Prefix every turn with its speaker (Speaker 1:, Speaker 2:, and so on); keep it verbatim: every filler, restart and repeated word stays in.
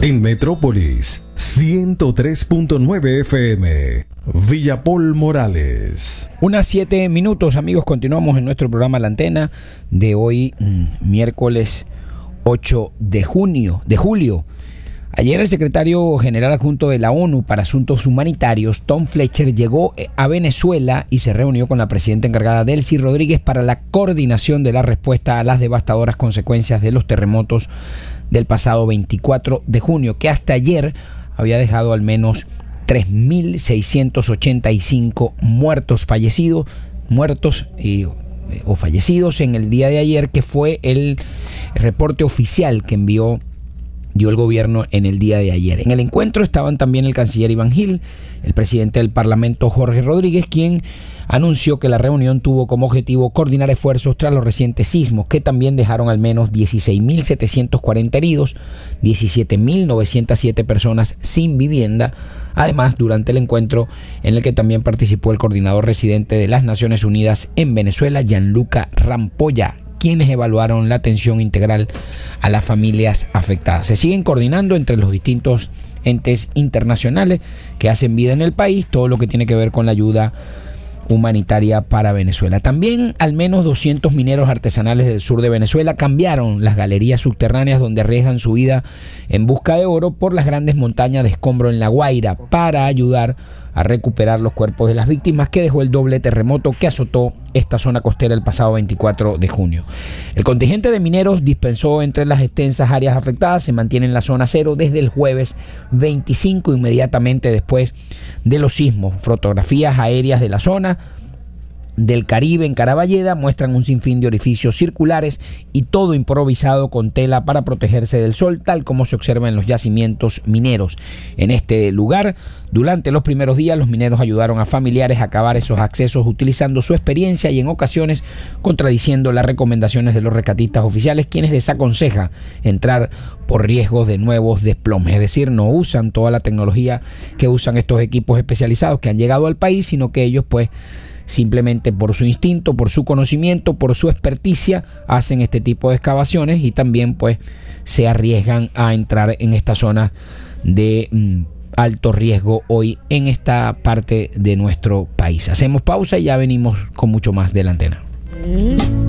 Speaker 1: En Metrópolis, ciento tres punto nueve F M, Villa Paul Morales.
Speaker 2: Unas siete minutos, amigos, continuamos en nuestro programa La Antena de hoy, miércoles ocho de junio, de julio. Ayer el secretario general adjunto de la ONU para Asuntos Humanitarios, Tom Fletcher, llegó a Venezuela y se reunió con la presidenta encargada, Delcy Rodríguez, para la coordinación de la respuesta a las devastadoras consecuencias de los terremotos del pasado veinticuatro de junio, que hasta ayer había dejado al menos tres mil seiscientos ochenta y cinco muertos, fallecidos, muertos y, o fallecidos en el día de ayer, que fue el reporte oficial que envió dio el gobierno en el día de ayer. En el encuentro estaban también el canciller Iván Gil, el presidente del Parlamento Jorge Rodríguez, quien anunció que la reunión tuvo como objetivo coordinar esfuerzos tras los recientes sismos, que también dejaron al menos dieciséis mil setecientos cuarenta heridos, diecisiete mil novecientas siete personas sin vivienda. Además, durante el encuentro en el que también participó el coordinador residente de las Naciones Unidas en Venezuela, Gianluca Rampolla, quienes evaluaron la atención integral a las familias afectadas. Se siguen coordinando entre los distintos entes internacionales que hacen vida en el país, todo lo que tiene que ver con la ayuda humanitaria para Venezuela. También al menos doscientos mineros artesanales del sur de Venezuela cambiaron las galerías subterráneas donde arriesgan su vida en busca de oro por las grandes montañas de escombro en La Guaira para ayudar a recuperar los cuerpos de las víctimas que dejó el doble terremoto que azotó esta zona costera el pasado veinticuatro de junio. El contingente de mineros dispensó entre las extensas áreas afectadas, se mantiene en la zona cero desde el jueves veinticinco, inmediatamente después de los sismos. Fotografías aéreas de la zona del Caribe en Caraballeda muestran un sinfín de orificios circulares y todo improvisado con tela para protegerse del sol, tal como se observa en los yacimientos mineros. En este lugar, durante los primeros días, los mineros ayudaron a familiares a cavar esos accesos utilizando su experiencia y en ocasiones contradiciendo las recomendaciones de los rescatistas oficiales, quienes desaconsejan entrar por riesgos de nuevos desplomes. Es decir, no usan toda la tecnología que usan estos equipos especializados que han llegado al país, sino que ellos pues simplemente por su instinto, por su conocimiento, por su experticia, hacen este tipo de excavaciones y también pues se arriesgan a entrar en esta zona de mm, alto riesgo hoy en esta parte de nuestro país. Hacemos pausa y ya venimos con mucho más de La Antena.